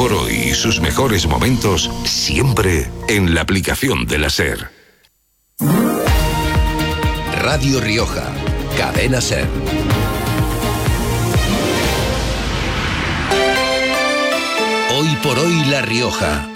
por hoy y sus mejores momentos siempre en la aplicación de la SER. Radio Rioja, Cadena SER. Hoy por hoy La Rioja.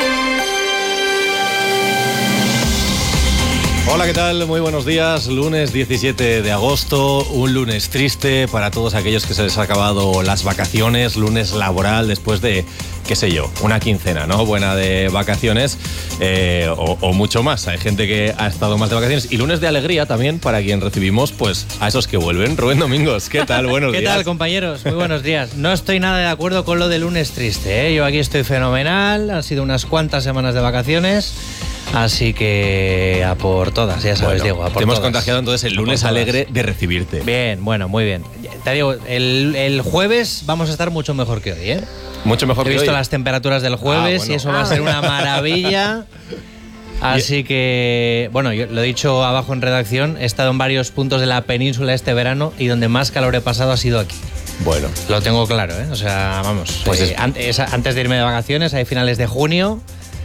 Hola, ¿qué tal? Muy buenos días. Lunes 17 de agosto, un lunes triste para todos aquellos que se les ha acabado las vacaciones, lunes laboral después de, qué sé yo, una quincena, ¿no? Buena de vacaciones o mucho más. Hay gente que ha estado más de vacaciones. Y lunes de alegría también para quien recibimos, pues, a esos que vuelven. Rubén Domingos, ¿qué tal? Buenos días. ¿Qué tal, compañeros? Muy buenos días. No estoy nada de acuerdo con lo de lunes triste, ¿eh? Yo aquí estoy fenomenal. Han sido unas cuantas semanas de vacaciones. Así que a por todas, ya sabes, Diego, a por todas. Te hemos contagiado entonces el lunes alegre de recibirte. Bien, bueno, muy bien. Te digo, el jueves vamos a estar mucho mejor que hoy, ¿eh? Mucho mejor que hoy. He visto las temperaturas del jueves bueno. y eso va a ser una maravilla. Así que, bueno, yo lo he dicho abajo en redacción, he estado en varios puntos de la península este verano y donde más calor he pasado ha sido aquí. Bueno. Lo tengo claro, ¿eh? O sea, vamos, pues antes de irme de vacaciones, a finales de junio...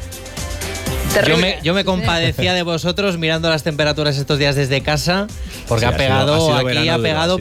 Yo me compadecía de vosotros mirando las temperaturas estos días desde casa, porque sí, ha pegado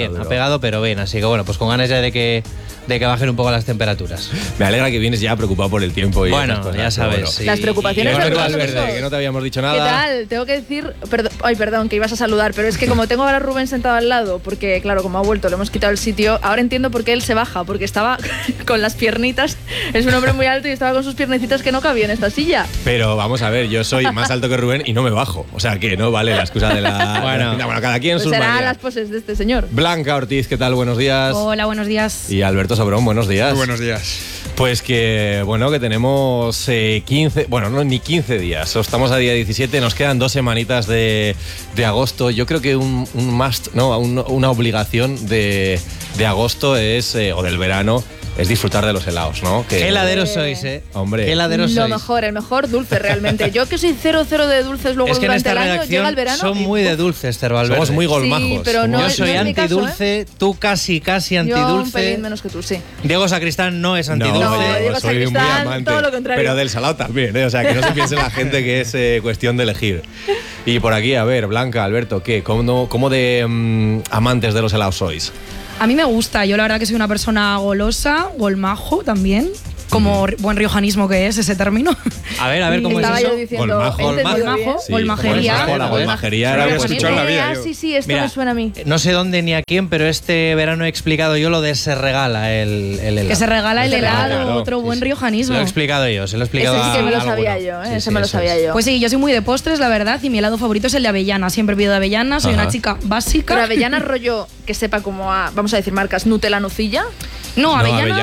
pero bien. Así que bueno, pues con ganas ya de que bajen un poco las temperaturas. Me alegra que vienes ya preocupado por el tiempo y bueno, ya sabes. Bueno. Sí. Las preocupaciones del Valverde, que no te habíamos dicho nada. ¿Qué tal? Tengo que decir, perdón, que ibas a saludar, pero es que como tengo ahora a Rubén sentado al lado, porque claro, como ha vuelto, le hemos quitado el sitio, ahora entiendo por qué él se baja, porque estaba con las piernitas, es un hombre muy alto y estaba con sus piernecitas que no cabía en esta silla. Pero vamos a ver, yo soy más alto que Rubén y no me bajo, o sea que no vale la excusa de la... bueno, cada quien pues sus será manías. Las poses de este señor. Blanca Ortiz, ¿qué tal? Buenos días. Hola, buenos días. Y Alberto Sobrón, buenos días. Muy buenos días. Pues que, bueno, que tenemos 15, bueno, no, ni 15 días. Estamos a día 17, nos quedan 2 semanitas de agosto. Yo creo que un must, ¿no? Una obligación de agosto es, o del verano, es disfrutar de los helados, ¿no? Qué heladeros sois, ¿eh? Hombre. Qué heladeros sois. El mejor dulce realmente. Yo que soy 0 de dulces luego es que durante en esta el año, llega el verano. Son muy de dulces, Cervalverde. Somos muy golmajos. Sí, pero no, yo soy no antidulce, ¿eh? Tú casi antidulce. Yo un pelín menos que tú, sí. Diego Sacristán no es antidulce. No, Diego soy muy Sacristán, amante. todo lo contrario. Pero del salado también, ¿eh? O sea, que no se piense la gente que es cuestión de elegir. Y por aquí, a ver, Blanca, Alberto, ¿qué? ¿Cómo de amantes de los helados sois? A mí me gusta, yo la verdad que soy una persona golosa, golmajo también, como buen riojanismo que es ese término. A ver, ¿cómo es eso? Yo diciendo, golmajo, sí, golmajería. La golmajería no era había escuchado en la vida. Sí, esto me suena a mí. No sé dónde ni a quién, pero este verano he explicado yo lo de se regala el helado. Que se regala el helado, claro, otro buen riojanismo. Se lo he explicado yo, se lo he explicado Ese sí que me lo a sabía alguno. yo, ¿eh? Sí, Ese me lo sabía yo. Pues sí, yo soy muy de postres, la verdad, y mi helado favorito es el de avellana. Siempre pido de avellana, soy una chica básica. Pero avellana rollo que sepa como a, vamos a decir marcas, Nutella, Nocilla. No,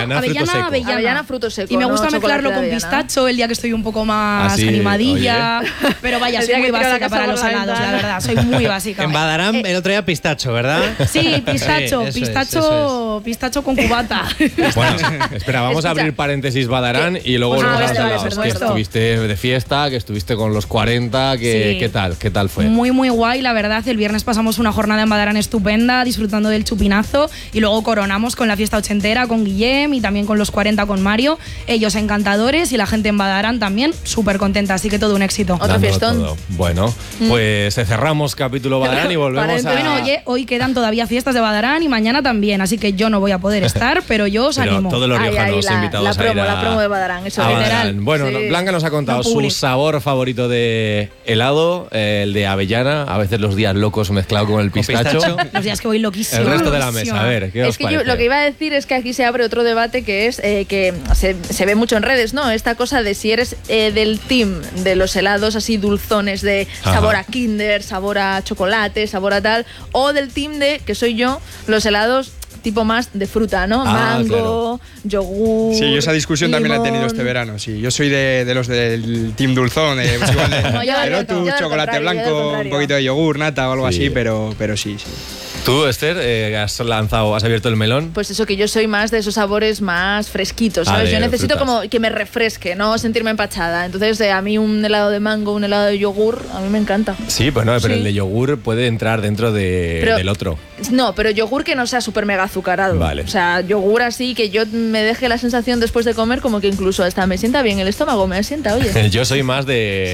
avellana, fruto seco. Y me gusta no mezclarlo con pistacho el día que estoy un poco más animadilla. Oye. Pero vaya, soy muy básica para los helados, la verdad. Soy muy básica. En Badarán el otro día pistacho, ¿verdad? Sí, pistacho, Sí, pistacho con cubata. Bueno, espera, vamos a abrir paréntesis Badarán y luego Pues volvemos a los vale, helados. Que perfecto. estuviste de fiesta, que estuviste con los 40, Sí. ¿qué tal fue? Muy, muy guay, la verdad. El viernes pasamos una jornada en Badarán estupenda, disfrutando del chupinazo, y luego coronamos con la fiesta ochentera, con Guillem y también con los 40 con Mario. Ellos encantadores y la gente en Badarán también súper contenta, así que todo un éxito. Otro Dándolo fiestón. todo. Bueno, pues cerramos capítulo Badarán y volvemos a... Bueno, oye, hoy quedan todavía fiestas de Badarán y mañana también, así que yo no voy a poder estar, pero yo os Pero animo. todos los riojanos invitados a ir a... La promo de Badarán, eso a general. Badarán. Bueno, Sí. Blanca nos ha contado su sabor favorito de helado, el de avellana, a veces los días locos mezclado con el pistacho. Los días que voy loquísimo. El resto de la mesa, a ver, ¿qué os Es que parece? yo lo que iba a decir es que aquí se abre otro debate que es que se ve mucho en redes, ¿no? Esta cosa de si eres del team de los helados así dulzones de sabor a Kinder, sabor a chocolate, sabor a tal, o del team de, que soy yo, los helados tipo más de fruta, ¿no? Mango, yogur. Sí, yo esa discusión también la he limón. tenido este verano. Sí, yo soy de los del Team Dulzón, pues igual No, yo de del Lotus, chocolate contrario, blanco, un poquito de yogur, nata o algo Sí. así, pero sí. Tú, Esther, has abierto el melón. Pues eso, que yo soy más de esos sabores más fresquitos, ¿sabes? Yo necesito como que me refresque, no sentirme empachada. Entonces, a mí un helado de mango, un helado de yogur, a mí me encanta. Sí, pues no, pero el de yogur puede entrar dentro del otro. No, pero yogur que no sea súper mega azucarado. Vale. O sea, yogur así que yo me deje la sensación después de comer como que incluso hasta me sienta bien el estómago, me sienta, oye. Yo soy más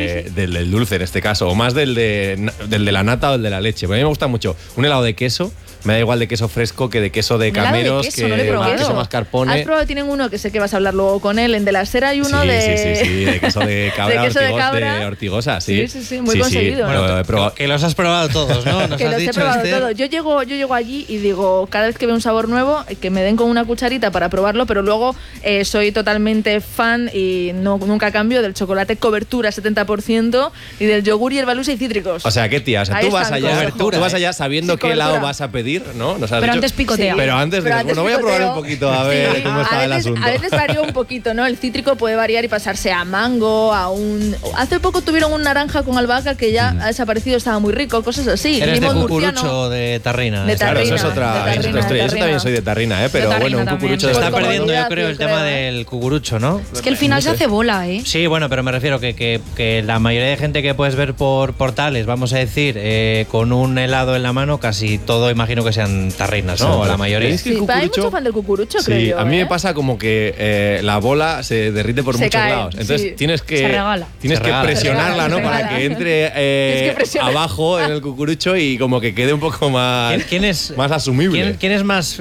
del dulce en este caso, o más del de la nata o el de la leche. Porque a mí me gusta mucho un helado de queso. Me da igual de queso fresco que de queso de cameros, de queso, que queso mascarpone. ¿Has probado? Tienen uno que sé que vas a hablar luego con él, en De la Sera hay uno sí, de queso de cabra, de Ortigosa, sí. Sí, muy conseguido. Bueno, he probado. Que los has probado todos, ¿no? Que los he probado todos. Yo llego allí y digo, cada vez que veo un sabor nuevo, que me den con una cucharita para probarlo, pero luego soy totalmente fan y nunca cambio del chocolate cobertura 70% y del yogur y el balusa y cítricos. O sea, ¿qué tía? O sea, tú vas allá sabiendo qué helado vas a pedir, ¿no? Pero antes picotea. Pero antes dices, bueno, voy a probar un poquito a ver cómo está el asunto. A veces varía un poquito, ¿no? El cítrico puede variar y pasarse a mango, Hace poco tuvieron un naranja con albahaca que ya ha desaparecido, estaba muy rico, cosas así. ¿Eres de cucurucho o de tarrina? Claro, eso es otra historia. Yo también soy de tarrina, pero bueno, un cucurucho... Se está perdiendo, yo creo, el tema del cucurucho, ¿no? Es que al final se hace bola, ¿eh? Sí, bueno, pero me refiero que la mayoría de gente que puedes ver por portales, vamos a decir, con un helado en la mano, casi todo imagino que sean tarrinas, ¿no? O la mayoría. Sí, hay mucho fan del cucurucho, creo yo. A mí me pasa como que la bola se derrite por muchos lados. Entonces tienes que presionarla, ¿no? Para que entre abajo en el cucurucho y como que quede un poco más, más asumible. ¿Quién es más,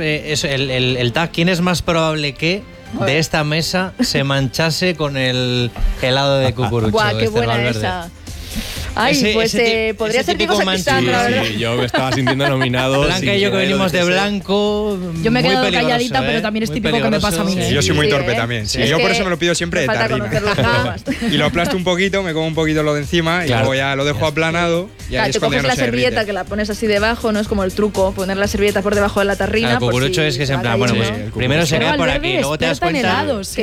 el tag, quién es más probable que de esta mesa se manchase con el helado de cucurucho? ¡Guau, qué buena esa! Ay, podría ser Diego Santistán, la verdad. Sí, yo me estaba sintiendo nominado. Blanca y yo que venimos de blanco. Yo me he quedado calladita, pero también es típico que me pasa a mí. Sí, yo soy muy torpe también. Sí, yo por eso me lo pido siempre de tarrina. Y lo aplasto un poquito, me como un poquito lo de encima y luego ya lo dejo aplanado. Y ahí te coges la servilleta que la pones así debajo, no es como el truco, poner la servilleta por debajo de la tarrina. El cucurucho es que es en plan, bueno, pues primero se cae por aquí, luego te das cuenta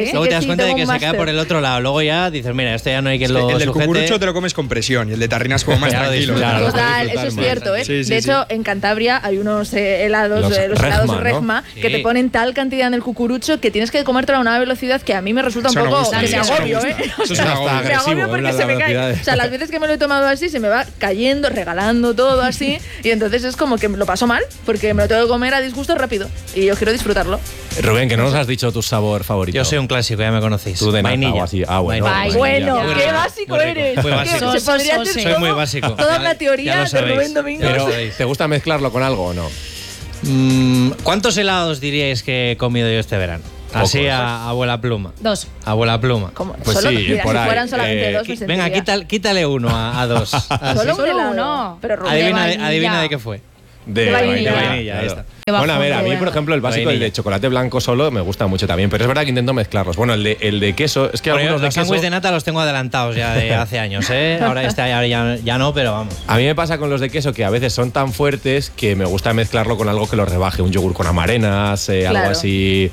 de que se cae por el otro lado. Luego ya dices, mira, esto ya no hay que lo sujete. El del cucurucho te lo comes con presión y el de tarrina es como más tranquilo. Total, eso es cierto, ¿eh? De hecho, en Cantabria hay unos helados, los helados Regma, que te ponen tal cantidad en el cucurucho que tienes que comértelo a una velocidad que a mí me resulta un poco de agobio, ¿eh? Eso es agresivo, porque se me cae. O sea, las veces que me lo he tomado así se me va cayendo, regalando todo así, y entonces es como que me lo paso mal, porque me lo tengo que comer a disgusto rápido, y yo quiero disfrutarlo. Rubén, que no nos has dicho tu sabor favorito. Yo soy un clásico, ya me conocéis. Tú de vainilla. O así. Ah, bueno. Bueno, qué básico eres. Muy básico. Soy muy básico. Toda la teoría de Rubén Domingos. Pero, ¿te gusta mezclarlo con algo o no? ¿Cuántos helados diríais que he comido yo este verano? Así a abuela pluma. 2. Abuela pluma. ¿Cómo? Pues solo, sí, mira, por si ahí. fueran solamente 2, me venga, quítale uno a 2. Solo uno. Pero Rubén, adivina de qué fue. De vainilla. Ahí está. Bueno, a ver, a mí, por ejemplo, el básico, el de chocolate blanco solo, me gusta mucho también, pero es verdad que intento mezclarlos. Bueno, el de queso, es que algunos de los sándwiches de nata los tengo adelantados ya de hace años, ¿eh? Ahora ya no, pero vamos. A mí me pasa con los de queso que a veces son tan fuertes que me gusta mezclarlo con algo que los rebaje, un yogur con amarenas, algo así,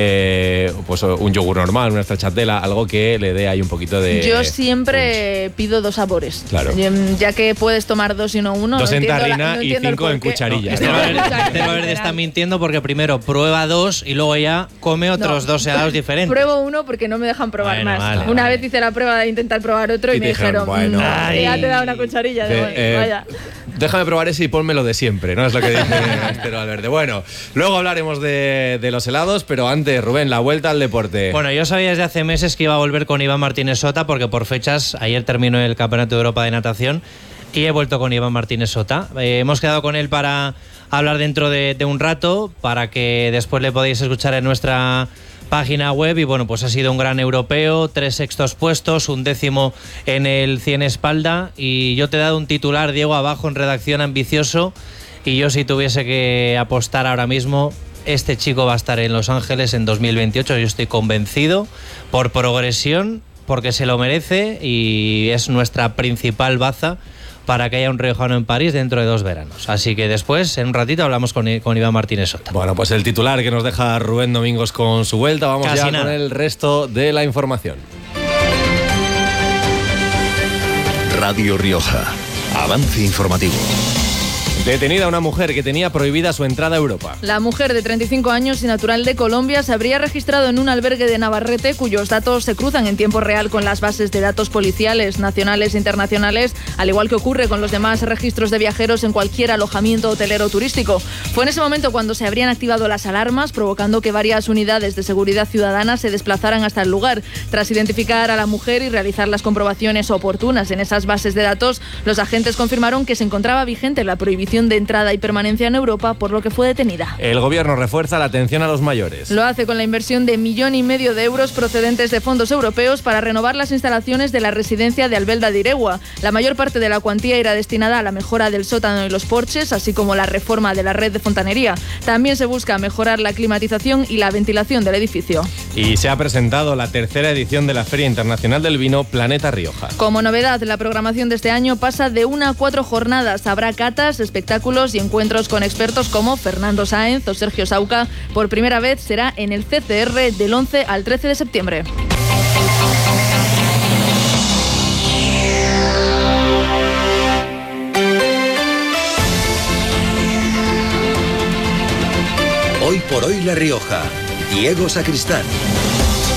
pues un yogur normal, una stracciatella, algo que le dé ahí un poquito de... Yo siempre pido 2 sabores. Claro. Ya que puedes tomar 2 y no 1. 2 en tarrina y 5 en cucharilla. Está mintiendo porque primero prueba 2 y luego ya come otros 2 helados diferentes. Pruebo 1 porque no me dejan probar más. Una vez hice la prueba de intentar probar otro y me dijeron, bueno, ya te da una cucharilla. Vaya. Déjame probar ese y ponme lo de siempre, ¿no? Es lo que dice Esther Valverde. Bueno, luego hablaremos de los helados, pero antes, Rubén, la vuelta al deporte. Bueno, yo sabía desde hace meses que iba a volver con Iván Martínez Sota porque por fechas, ayer terminó el Campeonato de Europa de Natación y he vuelto con Iván Martínez Sota. Hemos quedado con él para hablar dentro de un rato, para que después le podáis escuchar en nuestra página web. Y bueno, pues ha sido un gran europeo, 3 sextos puestos, un 10º en el 100 espalda. Y yo te he dado un titular, Diego, abajo en redacción, ambicioso. Y yo, si tuviese que apostar ahora mismo, este chico va a estar en Los Ángeles en 2028. Yo estoy convencido, por progresión, porque se lo merece y es nuestra principal baza para que haya un riojano en París dentro de 2 veranos. Así que después, en un ratito, hablamos con Iván Martínez Sota. Bueno, pues el titular que nos deja Rubén Domingos con su vuelta. Vamos ya con el resto de la información. Radio Rioja. Avance informativo. Detenida una mujer que tenía prohibida su entrada a Europa. La mujer de 35 años y natural de Colombia se habría registrado en un albergue de Navarrete cuyos datos se cruzan en tiempo real con las bases de datos policiales nacionales e internacionales, al igual que ocurre con los demás registros de viajeros en cualquier alojamiento hotelero turístico. Fue en ese momento cuando se habrían activado las alarmas, provocando que varias unidades de seguridad ciudadana se desplazaran hasta el lugar. Tras identificar a la mujer y realizar las comprobaciones oportunas en esas bases de datos, los agentes confirmaron que se encontraba vigente la prohibición de entrada y permanencia en Europa, por lo que fue detenida. El gobierno refuerza la atención a los mayores. Lo hace con la inversión de 1,5 millones de euros procedentes de fondos europeos para renovar las instalaciones de la residencia de Albelda de Iregua. La mayor parte de la cuantía irá destinada a la mejora del sótano y los porches, así como la reforma de la red de fontanería. También se busca mejorar la climatización y la ventilación del edificio. Y se ha presentado la tercera edición de la Feria Internacional del Vino Planeta Rioja. Como novedad, la programación de este año pasa de 1 a 4 jornadas. Habrá catas, espectáculos y encuentros con expertos como Fernando Sáenz o Sergio Sauca. Por primera vez será en el CCR del 11 al 13 de septiembre. Hoy por hoy La Rioja. Diego Sacristán.